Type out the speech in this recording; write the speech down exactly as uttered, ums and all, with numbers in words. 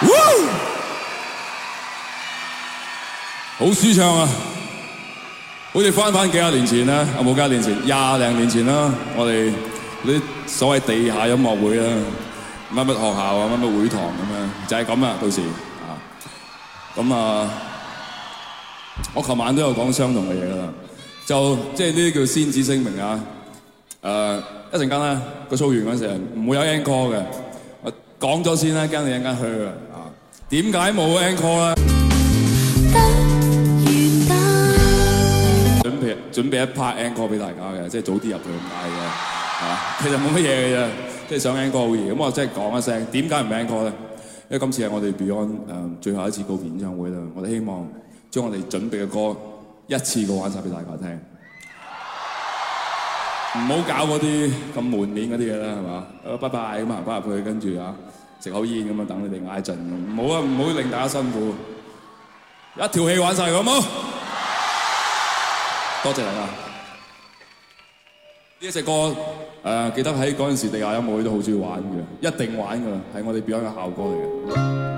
好舒暢啊！好似翻返幾廿年前啦，有冇幾廿年前？廿零年前啦，我哋啲所謂地下音樂會啦，乜乜學校啊，乜乜會堂咁樣，就係咁啊！到時啊，咁啊，我琴晚都有講相同嘅嘢啦，就即係呢啲叫先旨聲明啊！誒，一陣間咧個 show 完嗰陣時唔會有 encore 嘅，我講咗先啦，驚你一陣間去啊！點解冇 encore 咧？準備準備一 part encore 俾大家嘅，即係早啲入去咁解嘅，嚇。其實冇乜嘢嘅啫，即係想 encore 好易。咁我即係講一聲，點解唔 encore 咧？因為今次係我哋 Beyond 誒最後一次告別演唱會啦。我哋希望將我哋準備嘅歌一次過玩晒俾大家聽，唔好搞嗰啲咁門面嗰啲嘢啦，係嘛？誒，拜拜咁行翻入去，跟住啊食口煙咁啊，等你哋嗌陣。唔好啊，唔好令大家辛苦，一條氣玩晒佢，好冇？多謝大家！呢一隻歌誒、呃，記得喺嗰陣時地下音樂會都好中意玩嘅，一定玩㗎啦，係我哋 Beyond 嘅校歌嚟嘅。